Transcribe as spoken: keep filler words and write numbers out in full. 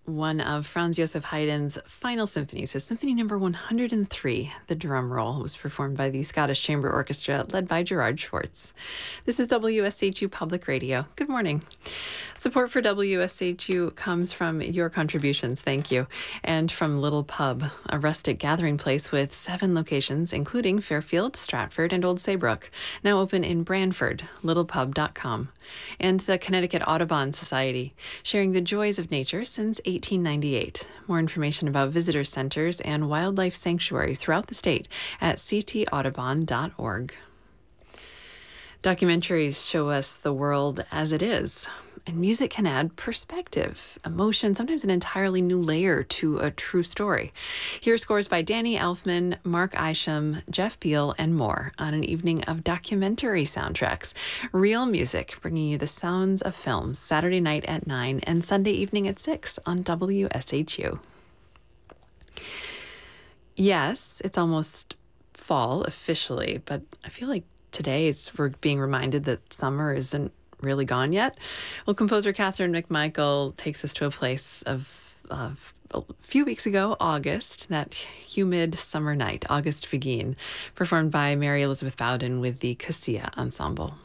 one of Franz Joseph Haydn's final symphonies, his Symphony Number one hundred three. The drum roll was performed by the Scottish Chamber Orchestra, led by Gerard Schwartz. This is W S H U Public Radio. Good morning. Support for W S H U comes from your contributions, thank you, and from Little Pub, a rustic gathering place with seven locations, including Fairfield, Stratford, and Old Saybrook, now open in Brantford, little pub dot com, and the Connecticut Audubon Society, sharing the joys of nature since eighteen ninety-eight. More information about visitor centers and wildlife sanctuaries throughout the state at c t audubon dot org. Documentaries show us the world as it is, and music can add perspective, emotion, sometimes an entirely new layer to a true story. Here are scores by Danny Elfman, Mark Isham, Jeff Beal, and more on an evening of documentary soundtracks. Real music, bringing you the sounds of films, Saturday night at nine and Sunday evening at six on W S H U. Yes, it's almost fall officially, but I feel like today is we're being reminded that summer isn't really gone yet. Well, composer Catherine McMichael takes us to a place of, of a few weeks ago, August, that humid summer night, August Begin, performed by Mary Elizabeth Bowden with the Cassia Ensemble.